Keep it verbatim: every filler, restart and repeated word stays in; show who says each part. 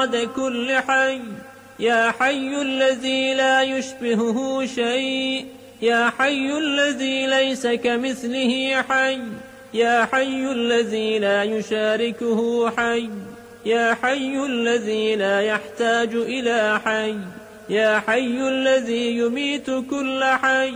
Speaker 1: بعد كل حي. يا حي الذي لا يشبهه شيء، يا حي الذي ليس كمثله حي، يا حي الذي لا يشاركه حي، يا حي الذي لا يحتاج إلى حي، يا حي الذي يميت كل حي.